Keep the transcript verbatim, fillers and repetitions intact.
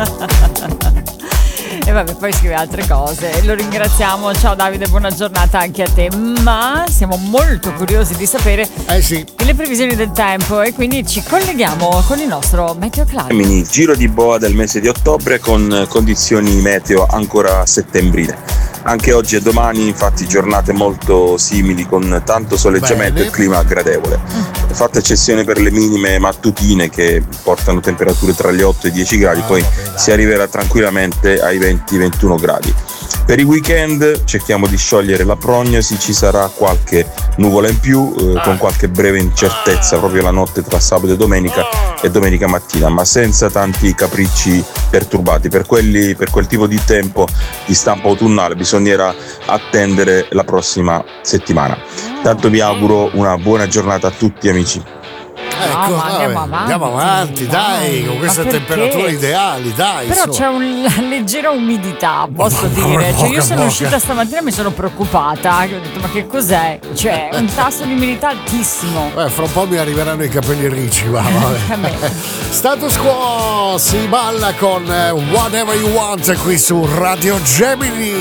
E vabbè, poi scrive altre cose. Lo ringraziamo. Ciao Davide, buona giornata anche a te. Ma siamo molto curiosi di sapere eh sì. le previsioni del tempo e quindi ci colleghiamo con il nostro Meteo Claro. Mini giro di boa del mese di ottobre con condizioni meteo ancora settembrine. Anche oggi e domani infatti giornate molto simili con tanto soleggiamento Bene. e clima gradevole. Fatta eccezione per le minime mattutine che portano temperature tra gli otto e i dieci gradi, Ah, poi vabbè, dai. si arriverà tranquillamente ai venti ventuno gradi. Per i weekend cerchiamo di sciogliere la prognosi, ci sarà qualche nuvola in più eh, con qualche breve incertezza proprio la notte tra sabato e domenica e domenica mattina, ma senza tanti capricci perturbati. Per quelli, per quel tipo di tempo di stampo autunnale bisognerà attendere la prossima settimana. Tanto vi auguro una buona giornata a tutti amici. Ecco, No, ma vabbè, andiamo avanti, andiamo avanti, dai, dai, con queste ma perché? temperature ideali, dai. Però insomma. c'è una leggera umidità, posso Ma- dire. Cioè, io poca, sono poca. uscita stamattina e mi sono preoccupata. Ho detto, ma che cos'è? Cioè, un tasso di umidità altissimo. Eh, fra un po' mi arriveranno i capelli ricci, va, vabbè. A me. Status quo si balla con eh, Whatever You Want qui su Radio Gemini.